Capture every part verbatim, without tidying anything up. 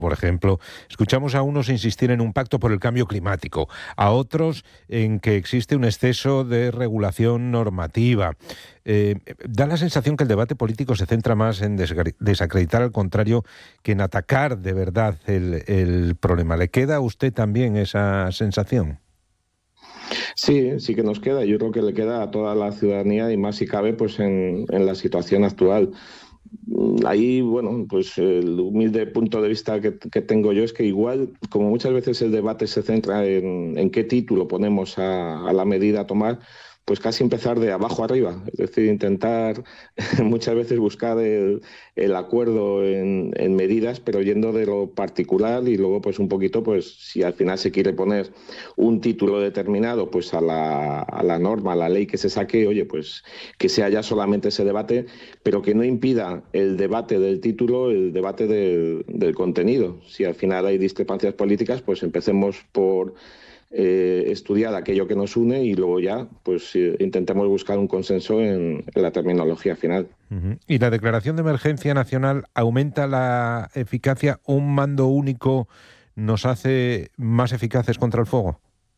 Por ejemplo, escuchamos a unos insistir en un pacto por el cambio climático, a otros en que existe un exceso de regulación normativa. Eh, da la sensación que el debate político se centra más en desacreditar al contrario que en atacar de verdad el, el problema. ¿Le queda a usted también esa sensación? Sí, sí que nos queda. Yo creo que le queda a toda la ciudadanía y más si cabe pues en, en la situación actual. Ahí, bueno, pues el humilde punto de vista que, que tengo yo es que igual, como muchas veces el debate se centra en, en qué título ponemos a, a la medida a tomar, pues casi empezar de abajo arriba, es decir, intentar muchas veces buscar el, el acuerdo en, en medidas, pero yendo de lo particular y luego pues un poquito, pues si al final se quiere poner un título determinado, pues a la, a la norma, a la ley que se saque, oye, pues que sea ya solamente ese debate, pero que no impida el debate del título, el debate del, del contenido. Si al final hay discrepancias políticas, pues empecemos por eh, estudiar aquello que nos une y luego ya pues eh, intentemos buscar un consenso en, en la terminología final. Uh-huh. ¿Y la declaración de emergencia nacional aumenta la eficacia? ¿Un mando único nos hace más eficaces contra el fuego?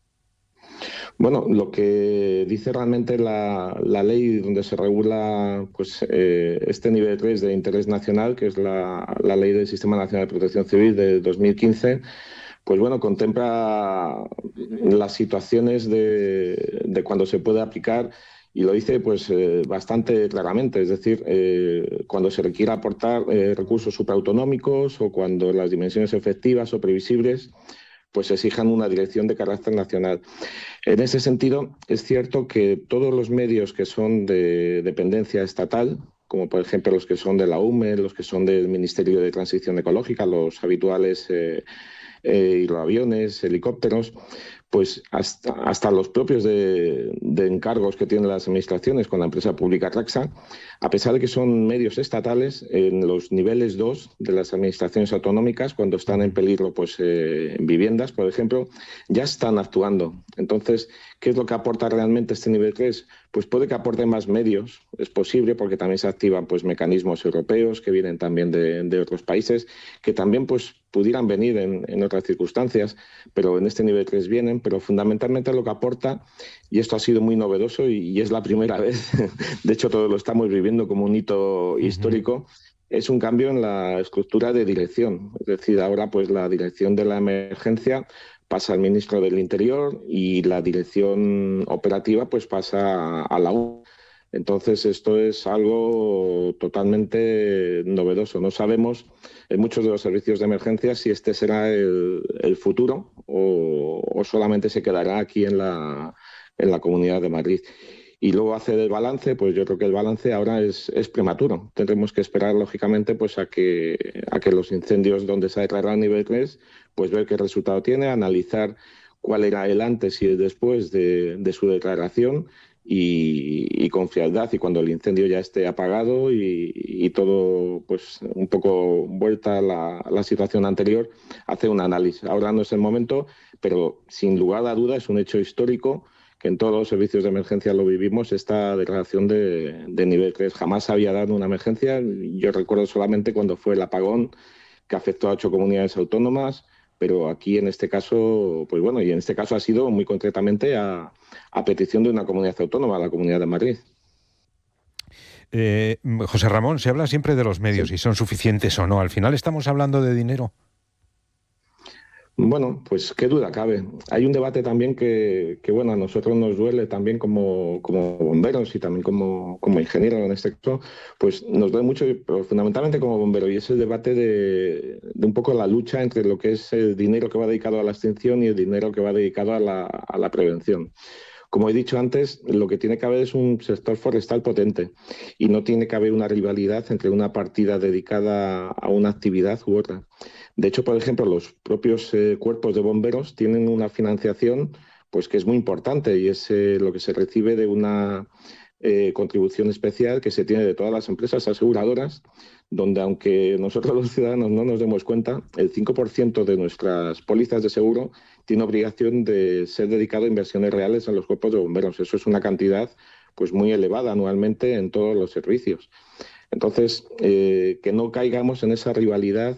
Bueno, lo que dice realmente la, la ley donde se regula pues, eh, este nivel tres de interés nacional, que es la, la ley del Sistema Nacional de Protección Civil de dos mil quince, pues bueno, contempla las situaciones de, de cuando se puede aplicar y lo dice pues eh, bastante claramente, es decir, eh, cuando se requiera aportar eh, recursos supraautonómicos o cuando las dimensiones efectivas o previsibles pues exijan una dirección de carácter nacional. En ese sentido, es cierto que todos los medios que son de dependencia estatal, como por ejemplo los que son de la U M E, los que son del Ministerio de Transición Ecológica, los habituales eh, eh, hidroaviones, helicópteros, pues hasta, hasta los propios de, de encargos que tienen las administraciones con la empresa pública Traxa, a pesar de que son medios estatales, en los niveles dos de las administraciones autonómicas, cuando están en peligro pues, eh, en viviendas, por ejemplo, ya están actuando. Entonces, ¿qué es lo que aporta realmente este nivel tres? Pues puede que aporte más medios, es posible, porque también se activan pues, mecanismos europeos que vienen también de, de otros países, que también pues, pudieran venir en, en otras circunstancias, pero en este nivel tres vienen, pero fundamentalmente lo que aporta, y esto ha sido muy novedoso y, y es la primera vez, de hecho todos lo estamos viviendo como un hito histórico, uh-huh. Es un cambio en la estructura de dirección, es decir, ahora pues la dirección de la emergencia pasa al ministro del Interior y la dirección operativa pues pasa a la U. Entonces esto es algo totalmente novedoso. No sabemos en muchos de los servicios de emergencia si este será el, el futuro o, o solamente se quedará aquí en la, en la Comunidad de Madrid. Y luego hacer el balance, pues yo creo que el balance ahora es, es prematuro. Tendremos que esperar, lógicamente, pues a que, a que los incendios donde se ha declarado a nivel tres, pues ver qué resultado tiene, analizar cuál era el antes y el después de, de su declaración y, y con frialdad. Y cuando el incendio ya esté apagado y, y todo pues un poco vuelta a la, a la situación anterior, hacer un análisis. Ahora no es el momento, pero sin lugar a duda es un hecho histórico que en todos los servicios de emergencia lo vivimos, esta declaración de, de nivel tres. Jamás había dado una emergencia. Yo recuerdo solamente cuando fue el apagón que afectó a ocho comunidades autónomas, pero aquí en este caso, pues bueno, y en este caso ha sido muy concretamente a, a petición de una comunidad autónoma, la Comunidad de Madrid. Eh, José Ramón, se habla siempre de los medios, Sí. si son suficientes o no. Al final estamos hablando de dinero. Bueno, pues qué duda cabe. Hay un debate también que, que bueno, a nosotros nos duele también como, como bomberos y también como, como ingenieros en este caso, pues nos duele mucho, pero fundamentalmente como bombero, y es el debate de, de un poco la lucha entre lo que es el dinero que va dedicado a la extinción y el dinero que va dedicado a la, a la prevención. Como he dicho antes, lo que tiene que haber es un sector forestal potente y no tiene que haber una rivalidad entre una partida dedicada a una actividad u otra. De hecho, por ejemplo, los propios eh, cuerpos de bomberos tienen una financiación pues, que es muy importante y es eh, lo que se recibe de una eh, contribución especial que se tiene de todas las empresas aseguradoras, donde aunque nosotros los ciudadanos no nos demos cuenta, el cinco por ciento de nuestras pólizas de seguro tiene obligación de ser dedicado a inversiones reales en los cuerpos de bomberos. Eso es una cantidad pues, muy elevada anualmente en todos los servicios. Entonces, eh, que no caigamos en esa rivalidad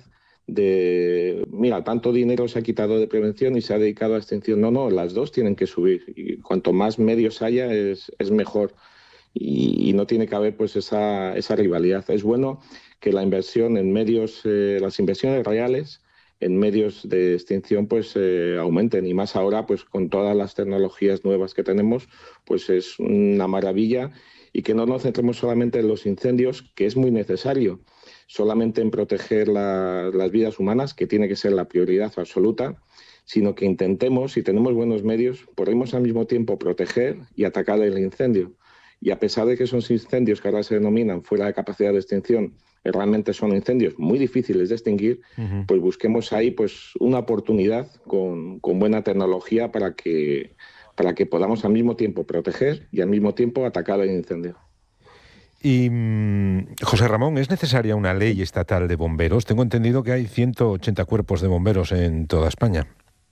de, mira, tanto dinero se ha quitado de prevención y se ha dedicado a extinción. No, no, las dos tienen que subir. Y cuanto más medios haya, es, es mejor. Y, y no tiene que haber pues esa, esa rivalidad. Es bueno que la inversión en medios, eh, las inversiones reales en medios de extinción pues eh, aumenten. Y más ahora, pues con todas las tecnologías nuevas que tenemos, pues es una maravilla. Y que no nos centremos solamente en los incendios, que es muy necesario, solamente en proteger la, las vidas humanas, que tiene que ser la prioridad absoluta, sino que intentemos, si tenemos buenos medios, podemos al mismo tiempo proteger y atacar el incendio. Y a pesar de que esos incendios que ahora se denominan fuera de capacidad de extinción, realmente son incendios muy difíciles de extinguir, uh-huh. pues busquemos ahí pues una oportunidad con, con buena tecnología para que... para que podamos al mismo tiempo proteger y al mismo tiempo atacar el incendio. Y, José Ramón, ¿es necesaria una ley estatal de bomberos? Tengo entendido que hay ciento ochenta cuerpos de bomberos en toda España.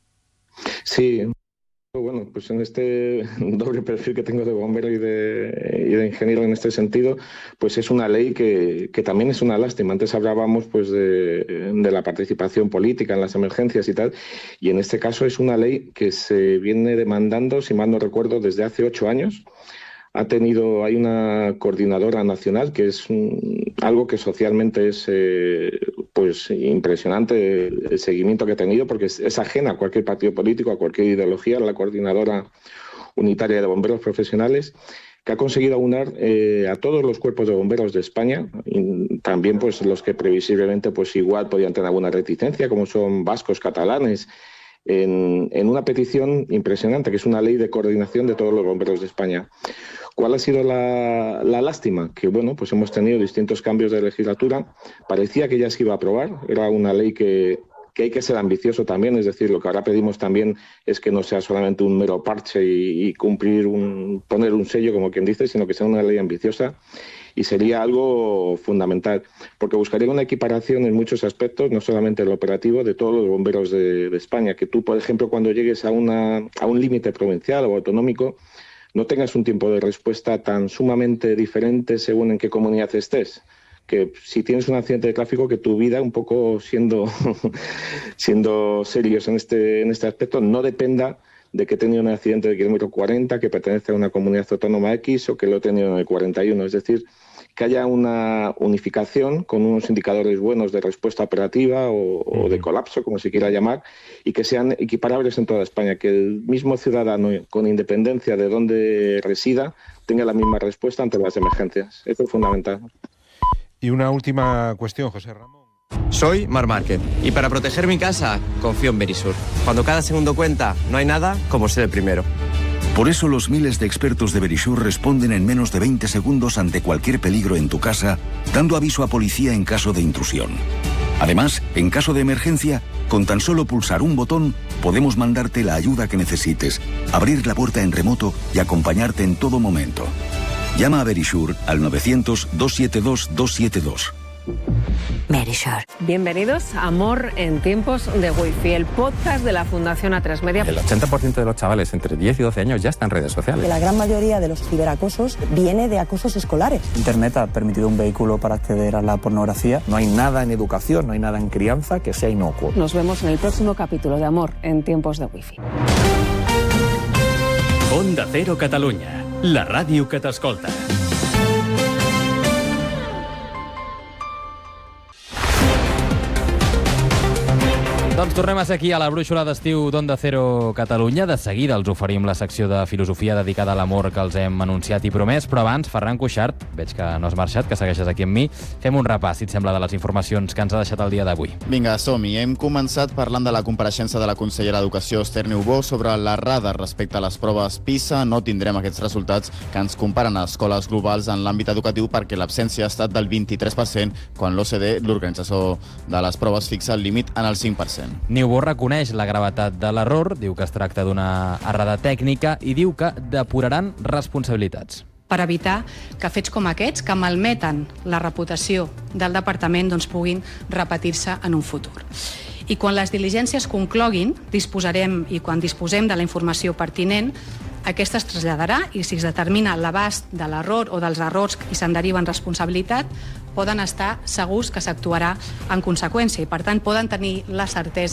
Sí. Bueno, pues en este doble perfil que tengo de bombero y de, y de ingeniero en este sentido, pues es una ley que, que también es una lástima. Antes hablábamos pues de, de la participación política en las emergencias y tal, y en este caso es una ley que se viene demandando, si mal no recuerdo, desde hace ocho años. Ha tenido, hay una coordinadora nacional que es un, algo que socialmente es eh, pues impresionante el seguimiento que ha tenido, porque es, es ajena a cualquier partido político, a cualquier ideología, la coordinadora unitaria de bomberos profesionales, que ha conseguido aunar eh, a todos los cuerpos de bomberos de España, y también pues los que previsiblemente pues igual podían tener alguna reticencia, como son vascos, catalanes, en, en una petición impresionante, que es una ley de coordinación de todos los bomberos de España. ¿Cuál ha sido la, la lástima? Que bueno, pues hemos tenido distintos cambios de legislatura. Parecía que ya se iba a aprobar. Era una ley que, que hay que ser ambicioso también. Es decir, lo que ahora pedimos también es que no sea solamente un mero parche y, y cumplir un, poner un sello, como quien dice, sino que sea una ley ambiciosa. Y sería algo fundamental, porque buscaría una equiparación en muchos aspectos, no solamente el operativo, de todos los bomberos de, de España. Que tú, por ejemplo, cuando llegues a, una, a un límite provincial o autonómico, no tengas un tiempo de respuesta tan sumamente diferente según en qué comunidad estés. Que si tienes un accidente de tráfico, que tu vida, un poco siendo, siendo serios en este, en este aspecto, no dependa de que he tenido un accidente de kilómetro cuarenta, que pertenece a una comunidad autónoma X, o que lo he tenido en el cuarenta y uno. Es decir, que haya una unificación con unos indicadores buenos de respuesta operativa o, o de colapso, como se quiera llamar, y que sean equiparables en toda España, que el mismo ciudadano, con independencia de dónde resida, tenga la misma respuesta ante las emergencias. Eso es fundamental. Y una última cuestión, José Ramón. Soy Mar Márquez y para proteger mi casa confío en Verisur. Cuando cada segundo cuenta, no hay nada como ser el primero. Por eso los miles de expertos de Verisur responden en menos de veinte segundos ante cualquier peligro en tu casa, dando aviso a policía en caso de intrusión. Además, en caso de emergencia, con tan solo pulsar un botón, podemos mandarte la ayuda que necesites, abrir la puerta en remoto y acompañarte en todo momento. Llama a Verisur al novecientos, doscientos setenta y dos, doscientos setenta y dos. Verisur. Bienvenidos a Amor en tiempos de Wi-Fi, el podcast de la Fundación A tres Media. El ochenta por ciento de los chavales entre diez y doce años ya están en redes sociales. La gran mayoría de los ciberacosos viene de acosos escolares. Internet ha permitido un vehículo para acceder a la pornografía. No hay nada en educación, no hay nada en crianza que sea inocuo. Nos vemos en el próximo capítulo de Amor en tiempos de Wi-Fi. Onda Cero Catalunya, la ràdio que t'escolta. Doncs tornem a ser aquí a la brúixola d'estiu d'Onda Cero Catalunya. De seguida els oferim la secció de filosofia dedicada a l'amor que els hem anunciat i promès, però abans, Ferran Cuixart, veig que no has marxat, que segueixes aquí amb mi, fem un repàs, si et sembla, de les informacions que ens ha deixat el dia d'avui. Vinga, som-hi. Hem començat parlant de la compareixença de la consellera d'Educació, Esther Niubó, sobre l'errada respecte a les proves PISA. No tindrem aquests resultats que ens comparen a escoles globals en l'àmbit educatiu perquè l'absència ha estat del vint-i-tres per cent, quan l'O C D, l'organització de les proves, fixa el límit en el cinc per cent. Niubó reconeix la gravetat de l'error, diu que es tracta d'una errada tècnica i diu que depuraran responsabilitats. Per evitar que fets com aquests, que malmeten la reputació del departament, doncs puguin repetir-se en un futur. I quan les diligències concloguin, disposarem, i quan disposem de la informació pertinent, aquesta es traslladarà i si es determina l'abast de l'error o dels errors i se'n deriva en responsabilitat, poden estar segurs que s'actuarà en conseqüència i, per tant, poden tenir la certesa